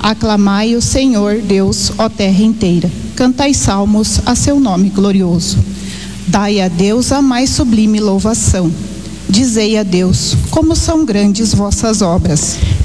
Aclamai o Senhor Deus, ó terra inteira. Cantai salmos a seu nome glorioso. Dai a Deus a mais sublime louvação. Dizei a Deus, como são grandes vossas obras.